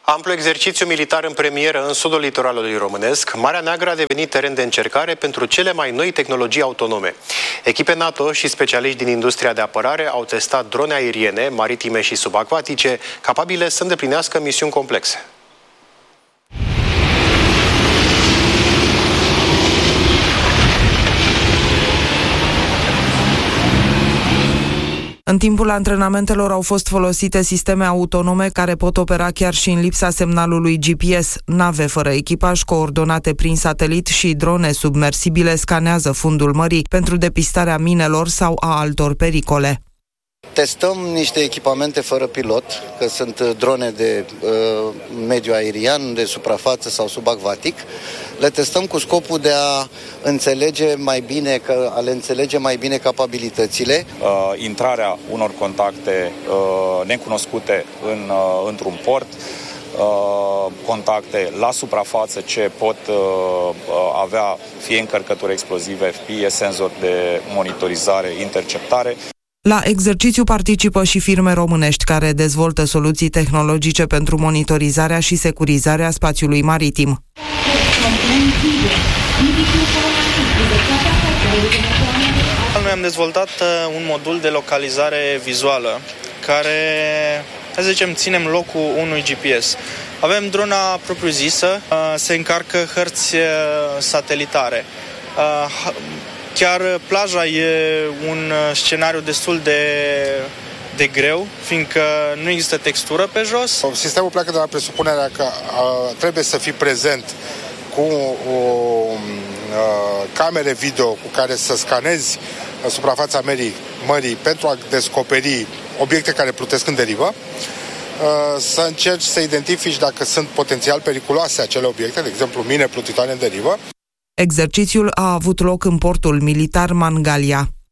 Amplu exercițiu militar în premieră în sudul litoralului românesc, Marea Neagră a devenit teren de încercare pentru cele mai noi tehnologii autonome. Echipe NATO și specialiști din industria de apărare au testat drone aeriene, maritime și subacvatice, capabile să îndeplinească misiuni complexe. În timpul antrenamentelor au fost folosite sisteme autonome care pot opera chiar și în lipsa semnalului GPS. Nave fără echipaj coordonate prin satelit și drone submersibile scanează fundul mării pentru depistarea minelor sau a altor pericole. Testăm niște echipamente fără pilot, că sunt drone de mediu aerian, de suprafață sau subacvatic. Le testăm cu scopul de a înțelege mai bine capabilitățile. Intrarea unor contacte necunoscute într-un port, contacte la suprafață ce pot avea fie încărcături explozive, fie senzori de monitorizare, interceptare. La exercițiu participă și firme românești care dezvoltă soluții tehnologice pentru monitorizarea și securizarea spațiului maritim. Noi am dezvoltat un modul de localizare vizuală care, să zicem, ținem locul unui GPS. Avem drona propriu-zisă, se încarcă hărți satelitare. Chiar plaja e un scenariu destul de greu, fiindcă nu există textură pe jos. Sistemul pleacă de la presupunerea că trebuie să fii prezent cu camere video cu care să scanezi suprafața mării pentru a descoperi obiecte care plutesc în derivă, să încerci să identifici dacă sunt potențial periculoase acele obiecte, de exemplu mine plutitoare în derivă. Exercițiul a avut loc în portul militar Mangalia.